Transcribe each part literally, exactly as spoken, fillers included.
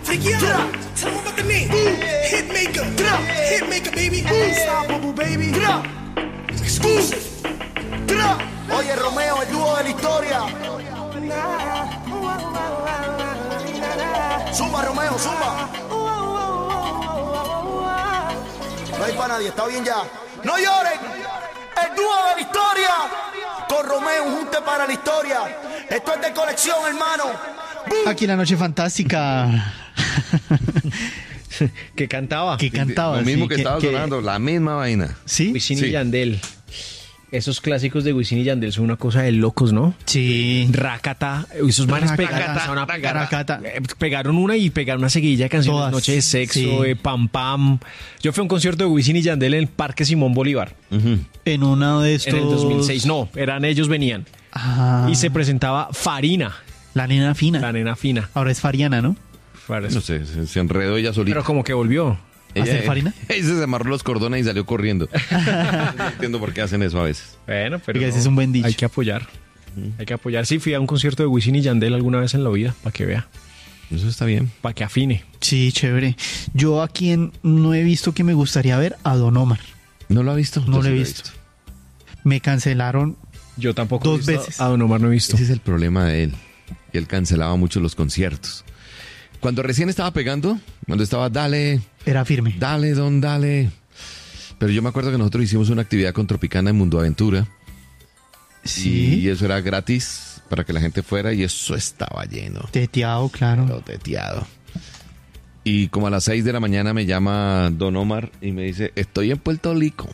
Take you out. Tell them about the name. Hitmaker. Hitmaker, baby. Unstoppable, baby. Exclusive. Oye, Romeo, el dúo de la historia. Zumba, Romeo, zumba. No hay para nadie, está bien ya. ¡No lloren! El dúo de la historia. Con Romeo, un junte para la historia. Esto es de colección, hermano. ¡Bum! Aquí la noche fantástica. que cantaba. Que cantaba. Lo mismo sí, que, que estaba sonando, que... la misma vaina. ¿Sí? Wisin sí. y Yandel. Esos clásicos de Wisin y Yandel son una cosa de locos, ¿no? Sí. Rakata. Esos manes pegaron, a pegar, Rakata. pegaron una y pegaron una seguidilla de canciones. Todas. Noche de sexo, Sí. eh, Pam Pam. Yo fui a un concierto de Wisin y Yandel en el Parque Simón Bolívar. Uh-huh. En uno de estos... En el dos mil seis. No, eran ellos venían. Ah, Y se presentaba Farina, la nena fina. la nena fina. Ahora es Fariana, ¿no? No sé, se, se enredó ella solita. Pero como que volvió. Ella, ¿Hacer Farina? Ella se amarró los cordones y salió corriendo. No entiendo por qué hacen eso a veces. Bueno, pero Oiga, ese no, es un buen dicho. hay que apoyar. Hay que apoyar. Sí, fui a un concierto de Wisin y Yandel alguna vez en la vida, para que vea, Eso está bien. para que afine. Sí, chévere. Yo a quien no he visto que me gustaría ver, a Don Omar. ¿No lo ha visto? No Yo lo he sí visto. Me cancelaron. Yo tampoco Dos he visto veces. a Don Omar, no he visto. Ese es el problema de él. Que él cancelaba mucho los conciertos. Cuando recién estaba pegando, cuando estaba dale, Era firme. dale, don, dale. Pero yo me acuerdo que nosotros hicimos una actividad con Tropicana en Mundo Aventura. Sí. Y eso era gratis para que la gente fuera y eso estaba lleno. Teteado, claro. Pero teteado. Y como a las seis de la mañana me llama Don Omar y me dice, estoy en Puerto Rico.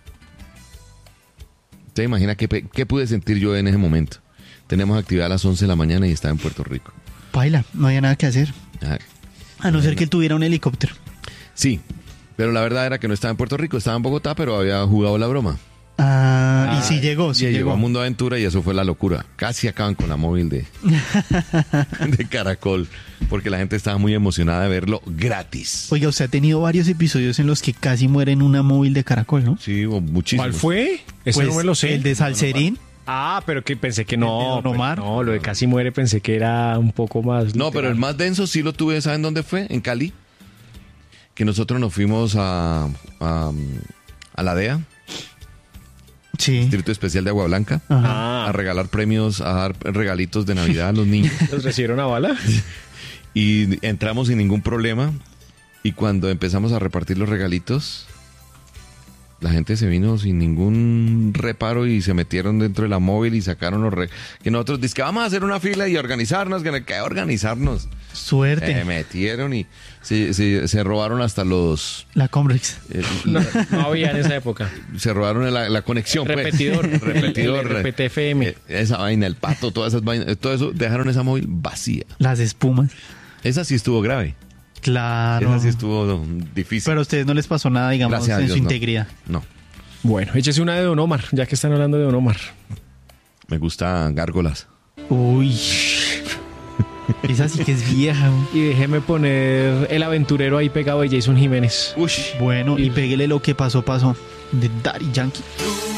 ¿Te imaginas qué, pe- qué pude sentir yo en ese momento? Tenemos actividad a las once de la mañana y estaba en Puerto Rico. Paila, no había nada que hacer. Ah, A no ser que él tuviera un helicóptero. sí, pero la verdad era que no estaba en Puerto Rico, estaba en Bogotá, pero había jugado la broma. Ah, Ah, y sí llegó, sí y llegó llegó. a Mundo Aventura y eso fue la locura. Casi acaban con la móvil de, de Caracol, porque la gente estaba muy emocionada de verlo gratis. Oiga, usted ha tenido varios episodios en los que casi muere en una móvil de Caracol, ¿no? Sí, hubo muchísimos. ¿Cuál fue? Ese Pues, no me lo sé. el de Salserín. Ah, pero que pensé que ¿El de no. Don Omar? pues, no, lo de Casi Muere pensé que era un poco más. No, pero el literal. más denso sí lo tuve, ¿saben dónde fue? En Cali. Que nosotros nos fuimos a, a, a la D E A, Sí. Distrito Especial de Agua Blanca, Ajá. a Ah, regalar premios, a dar regalitos de Navidad a los niños. ¿los recibieron a bala? Y entramos sin ningún problema. Y cuando empezamos a repartir los regalitos, la gente se vino sin ningún reparo y se metieron dentro de la móvil y sacaron los re... que nosotros dizque vamos a hacer una fila y organizarnos, que que organizarnos. Suerte. Se metieron y se, se, se robaron hasta los... La Comrex. eh, No, no había en esa época. se robaron la, la conexión. pues. Repetidor. El repetidor. El- el R P T F M. Eh, Esa vaina, el pato, todas esas vainas, todo eso, dejaron esa móvil vacía. Las espumas. Esa sí estuvo grave. Claro. Esa sí estuvo difícil. Pero a ustedes no les pasó nada, digamos, Gracias a en Dios, su no. integridad. No. Bueno, échese una de Don Omar, ya que están hablando de Don Omar. Me gusta Gárgolas. Uy. Esa sí que es vieja. güey. Y déjeme poner El Aventurero ahí pegado de Jason Jiménez. Uy. Bueno, y péguele lo que pasó, pasó. De Daddy Yankee. You